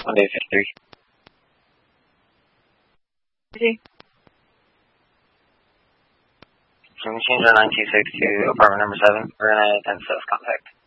Monday 53. Can we change our 926 to apartment number 7? We're going to attempt self-contact.